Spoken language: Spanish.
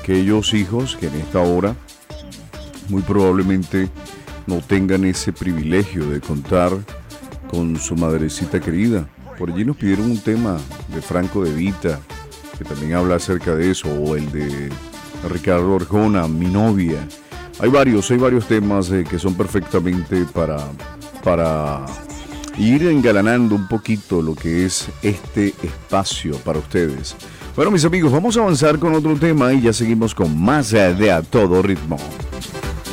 aquellos hijos que en esta hora muy probablemente no tengan ese privilegio de contar con su madrecita querida. Por allí nos pidieron un tema de Franco De Vita, que también habla acerca de eso, o el de Ricardo Arjona, Mi novia. Hay varios temas que son perfectamente para ir engalanando un poquito lo que es este espacio para ustedes. Bueno, mis amigos, vamos a avanzar con otro tema y ya seguimos con más de A Todo Ritmo.